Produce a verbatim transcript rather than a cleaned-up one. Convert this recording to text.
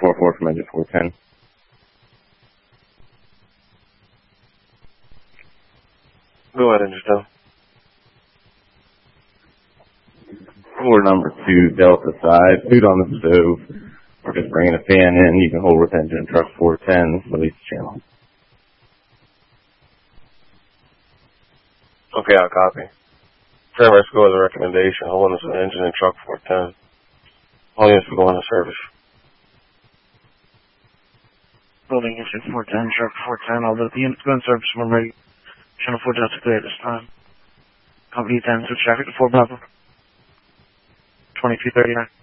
four four from engine four ten. Go ahead, engine ten. Floor number two, Delta side, food on the stove. We're just bringing a fan in. You can hold with engine truck four ten, release the channel. Okay, I'll copy. Tramway score the recommendation. Hold on to engine and truck four ten. All units will go into service. Building engine four ten, truck four ten. All the units go in service when ready. Channel four Delta clear at this time. Company ten, switch traffic to four Bravo. twenty-two thirty-nine.